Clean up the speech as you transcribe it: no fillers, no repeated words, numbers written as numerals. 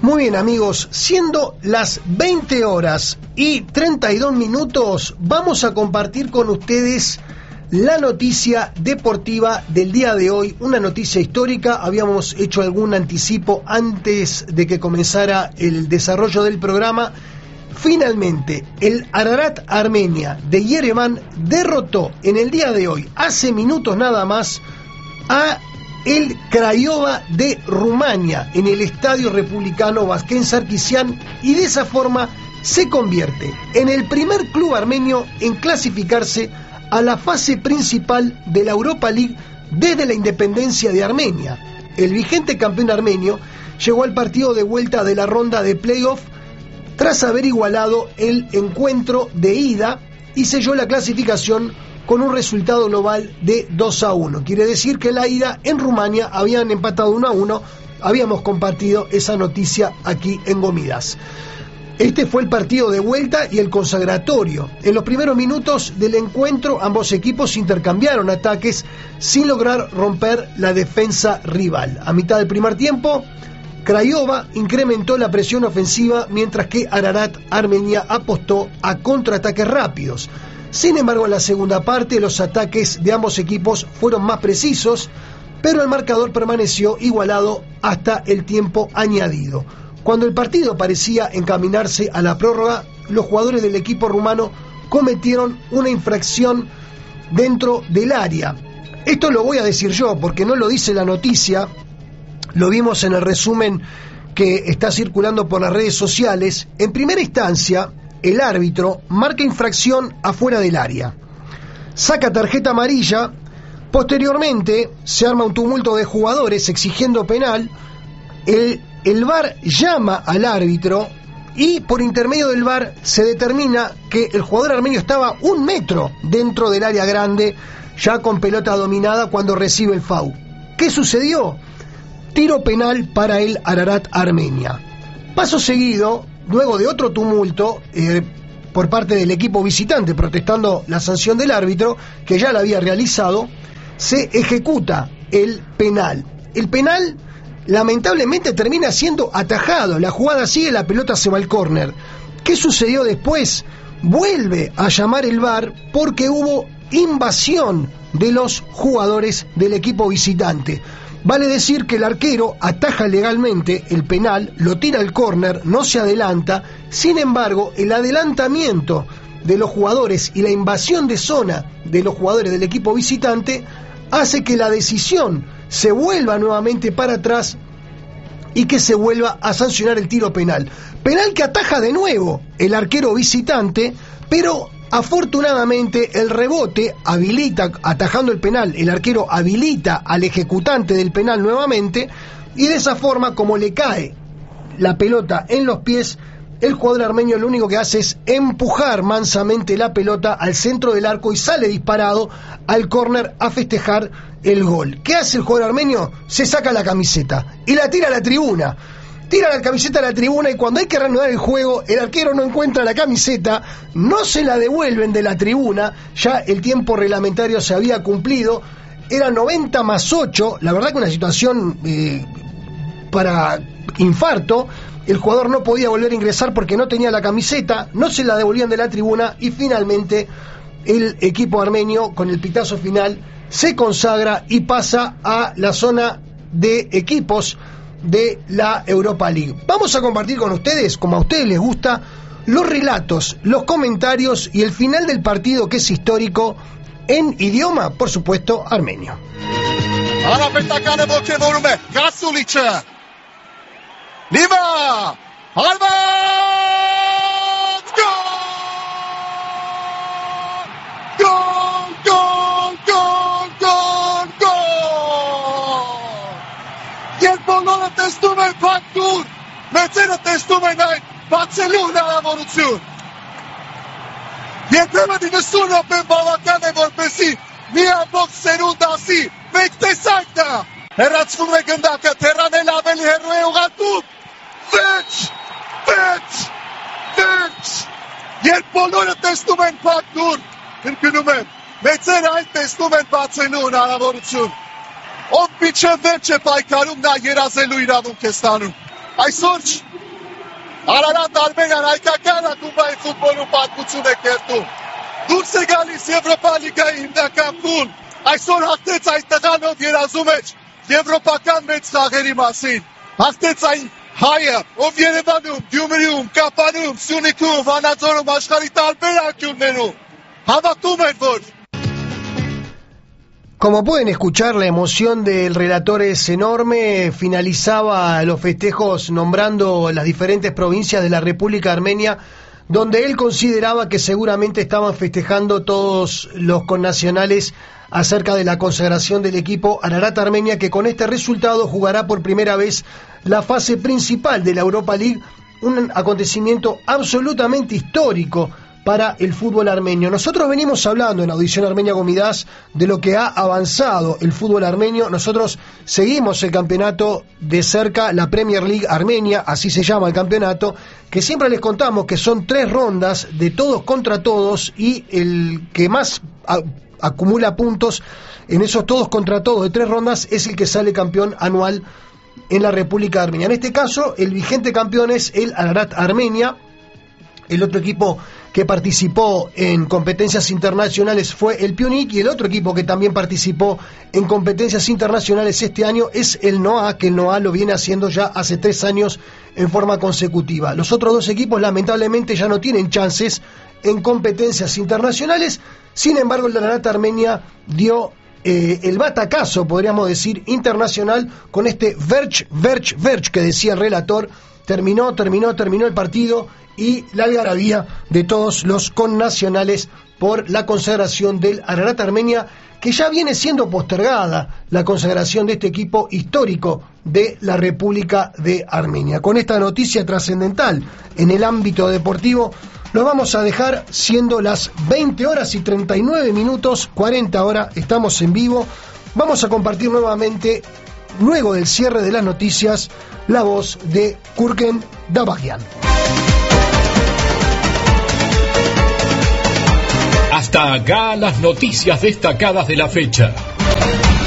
Muy bien, amigos, siendo las 20 horas y 32 minutos, vamos a compartir con ustedes la noticia deportiva del día de hoy, una noticia histórica. Habíamos hecho algún anticipo antes de que comenzara el desarrollo del programa. Finalmente, el Ararat Armenia de Yerevan derrotó en el día de hoy, hace minutos nada más, a el Craiova de Rumania en el Estadio Republicano Vaskén Sarkisian, y de esa forma se convierte en el primer club armenio en clasificarse a la fase principal de la Europa League desde la independencia de Armenia. El vigente campeón armenio llegó al partido de vuelta de la ronda de playoff tras haber igualado el encuentro de ida y selló la clasificación con un resultado global de 2-1. Quiere decir que la ida en Rumania habían empatado 1-1. Habíamos compartido esa noticia aquí en Gomidas. Este fue el partido de vuelta y el consagratorio. En los primeros minutos del encuentro, ambos equipos intercambiaron ataques sin lograr romper la defensa rival. A mitad del primer tiempo, Craiova incrementó la presión ofensiva, mientras que Ararat Armenia apostó a contraataques rápidos. Sin embargo, en la segunda parte, los ataques de ambos equipos fueron más precisos, pero el marcador permaneció igualado hasta el tiempo añadido. Cuando el partido parecía encaminarse a la prórroga, los jugadores del equipo rumano cometieron una infracción dentro del área. Esto lo voy a decir yo, porque no lo dice la noticia, lo vimos en el resumen que está circulando por las redes sociales. En primera instancia, el árbitro marca infracción afuera del área, saca tarjeta amarilla. Posteriormente se arma un tumulto de jugadores exigiendo penal. El VAR llama al árbitro y por intermedio del VAR se determina que el jugador armenio estaba 1 metro dentro del área grande, ya con pelota dominada, cuando recibe el foul. ¿Qué sucedió? Tiro penal para el Ararat Armenia. Paso seguido, luego de otro tumulto por parte del equipo visitante protestando la sanción del árbitro, que ya la había realizado, se ejecuta el penal. El penal lamentablemente termina siendo atajado. La jugada sigue, la pelota se va al córner. ¿Qué sucedió después? Vuelve a llamar el VAR porque hubo invasión de los jugadores del equipo visitante. Vale decir que el arquero ataja legalmente el penal, lo tira al córner, no se adelanta. Sin embargo, el adelantamiento de los jugadores y la invasión de zona de los jugadores del equipo visitante hace que la decisión se vuelva nuevamente para atrás y que se vuelva a sancionar el tiro penal. Penal que ataja de nuevo el arquero visitante, pero afortunadamente el rebote habilita, atajando el penal, el arquero habilita al ejecutante del penal nuevamente, y de esa forma, como le cae la pelota en los pies, el jugador armenio lo único que hace es empujar mansamente la pelota al centro del arco y sale disparado al córner a festejar el gol. ¿Qué hace el jugador armenio? Se saca la camiseta y la tira a la tribuna. Tira la camiseta a la tribuna, y cuando hay que reanudar el juego, el arquero no encuentra la camiseta, no se la devuelven de la tribuna, ya el tiempo reglamentario se había cumplido, era 90 más 8, la verdad que una situación para infarto. El jugador no podía volver a ingresar porque no tenía la camiseta, no se la devolvían de la tribuna, y finalmente el equipo armenio, con el pitazo final, se consagra y pasa a la zona de equipos de la Europa League. Vamos a compartir con ustedes, como a ustedes les gusta, los relatos, los comentarios y el final del partido, que es histórico, en idioma, por supuesto, armenio. Տեսնում են ֆակտուր, մեծերը տեսնում են այն բացելու հնարավորություն։ Երբեմն 90 րոպե բավական է, որպեսզի մի ամբողջ սերունդ ասի, մենք տեսանք դա։ Հեռացվում է գնդակը, թեռանել ավելի հեռու է ուղղակում։ Վերջ։ Երբ բոլորը տեսնում են ֆակտուր, կրկնում եմ, մեծերը այն տեսնում են բացելու հնարավորություն։ Ով միջև վերջ է պայքարում, նա երազելու իրավունք է ստանում։ Այսօր Ararat Armenian հայկական ակումբի ֆուտբոլու պատմություն է կերտում։ Դուրս է գալիս Եվրոպա լիգայի հիմնական փուլ։ Այսօր հաղթեց այդ տղանով երազում էր եվրոպական մեծ խաղերի մասին։ Հաղթեց այն հայը, ով Երևանում, Գյումրիում, Կապանում, Սյունիքում, Վանաձորում, աշխարհի տարբեր անկյուններում հավատում էր, որ Como pueden escuchar, la emoción del relator es enorme. Finalizaba los festejos nombrando las diferentes provincias de la República Armenia, donde él consideraba que seguramente estaban festejando todos los connacionales acerca de la consagración del equipo Ararat Armenia, que con este resultado jugará por primera vez la fase principal de la Europa League, un acontecimiento absolutamente histórico para el fútbol armenio. Nosotros venimos hablando en Audición Armenia Gomidas de lo que ha avanzado el fútbol armenio. Nosotros seguimos el campeonato de cerca, la Premier League Armenia, así se llama el campeonato, que siempre les contamos que son 3 rondas de todos contra todos, y el que más acumula puntos en esos todos contra todos de 3 rondas es el que sale campeón anual en la República Armenia. En este caso, el vigente campeón es el Ararat Armenia. El otro equipo que participó en competencias internacionales fue el Pionik, y el otro equipo que también participó en competencias internacionales este año es el Noah, que el Noah lo viene haciendo ya hace 3 años en forma consecutiva. Los otros 2 equipos lamentablemente ya no tienen chances en competencias internacionales. Sin embargo, el Ararat Armenia dio el batacazo, podríamos decir, internacional con este Verch que decía el relator. Terminó el partido y la algarabía de todos los connacionales por la consagración del Ararat Armenia, que ya viene siendo postergada la consagración de este equipo histórico de la República de Armenia. Con esta noticia trascendental en el ámbito deportivo, nos vamos a dejar siendo las 20 horas y 39 minutos, 40 horas, estamos en vivo. Vamos a compartir nuevamente, luego del cierre de las noticias, la voz de Kurken Dabagian. Hasta acá las noticias destacadas de la fecha.